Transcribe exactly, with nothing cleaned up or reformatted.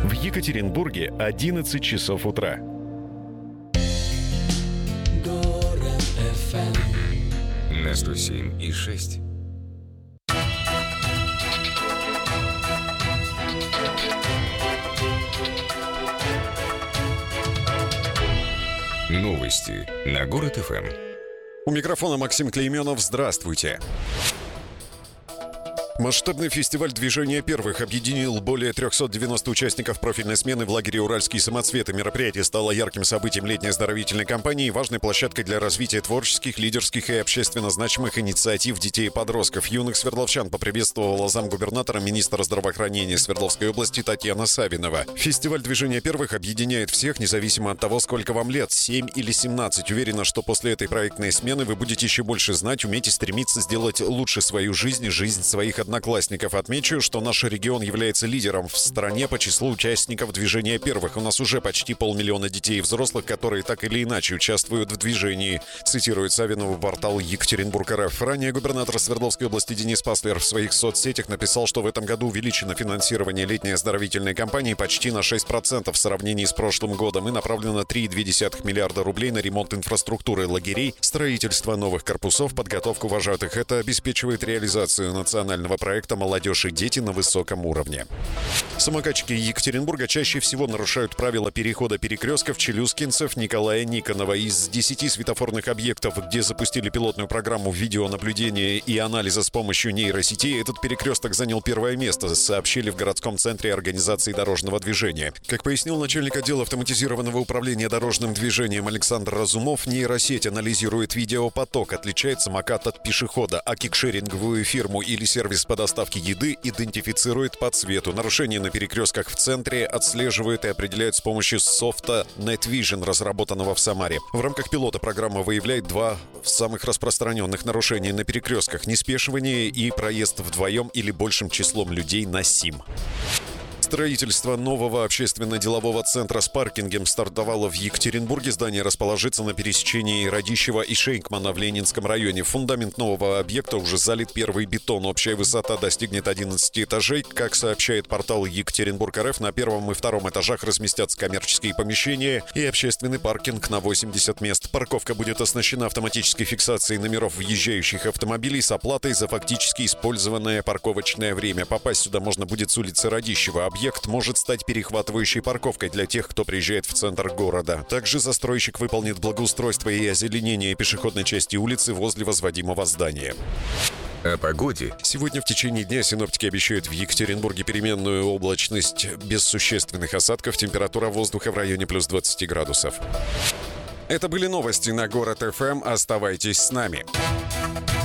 В Екатеринбурге одиннадцать часов утра. На сто семь и шесть. Новости на Город ФМ. У микрофона Максим Клейменов. Здравствуйте. Масштабный фестиваль «Движение первых» объединил более трехсот девяноста участников профильной смены в лагере «Уральские самоцветы». Мероприятие стало ярким событием летней оздоровительной кампании и важной площадкой для развития творческих, лидерских и общественно значимых инициатив детей и подростков. Юных свердловчан поприветствовала замгубернатора, министра здравоохранения Свердловской области Татьяна Савинова. Фестиваль «Движение первых» объединяет всех, независимо от того, сколько вам лет, семь или семнадцать. Уверена, что после этой проектной смены вы будете еще больше знать, уметь и стремиться сделать лучше свою жизнь и жизнь своих одноклассников. Отмечу, что наш регион является лидером в стране по числу участников «Движения первых». У нас уже почти полмиллиона детей и взрослых, которые так или иначе участвуют в движении, цитирует Савинова портал Екатеринбург.РФ. Ранее губернатор Свердловской области Денис Паслер в своих соцсетях написал, что в этом году увеличено финансирование летней оздоровительной кампании почти на шесть процентов в сравнении с прошлым годом и направлено три целых две десятых миллиарда рублей на ремонт инфраструктуры лагерей, строительство новых корпусов, подготовку вожатых. Это обеспечивает реализацию национального проекта «Молодежь и дети» на высоком уровне. Самокатчики Екатеринбурга чаще всего нарушают правила перехода перекрестков Челюскинцев, Николая Никонова. Из десяти светофорных объектов, где запустили пилотную программу видеонаблюдения и анализа с помощью нейросетей, этот перекресток занял первое место, сообщили в городском центре организации дорожного движения. Как пояснил начальник отдела автоматизированного управления дорожным движением Александр Разумов, нейросеть анализирует видеопоток, отличает самокат от пешехода, а кикшеринговую фирму или сервис по доставке еды идентифицирует по цвету. Нарушения на перекрестках в центре отслеживают и определяют с помощью софта NetVision, разработанного в Самаре. В рамках пилота программа выявляет два самых распространенных нарушения на перекрестках: неспешивание и проезд вдвоем или большим числом людей на СИМ. Строительство нового общественно-делового центра с паркингом стартовало в Екатеринбурге. Здание расположится на пересечении Радищева и Шейнкмана в Ленинском районе. Фундамент нового объекта уже залит первый бетон. Общая высота достигнет одиннадцати этажей. Как сообщает портал Екатеринбург.РФ, на первом и втором этажах разместятся коммерческие помещения и общественный паркинг на восемьдесят мест. Парковка будет оснащена автоматической фиксацией номеров въезжающих автомобилей с оплатой за фактически использованное парковочное время. Попасть сюда можно будет с улицы Радищева. Объект может стать перехватывающей парковкой для тех, кто приезжает в центр города. Также застройщик выполнит благоустройство и озеленение пешеходной части улицы возле возводимого здания. О погоде. Сегодня в течение дня синоптики обещают в Екатеринбурге переменную облачность без существенных осадков. Температура воздуха в районе плюс двадцати градусов. Это были новости на Город ФМ. Оставайтесь с нами.